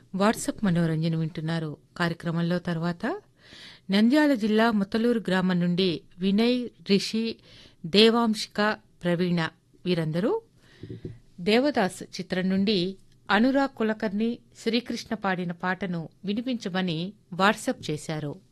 WhatsApp మనోరంజన వింటున్నారు. కార్యక్రమంలో తర్వాత నంద్యాల జిల్లా ముత్తలూరు గ్రామం నుండి వినయ్, రిషి, దేవాంశిక, ప్రవీణ వీరందరూ దేవదాస్ చిత్రం నుండి అనురాగ్ కులకర్ణి, శ్రీకృష్ణ పాడిన పాటను వినిపించమని వాట్సాప్ చేశారు.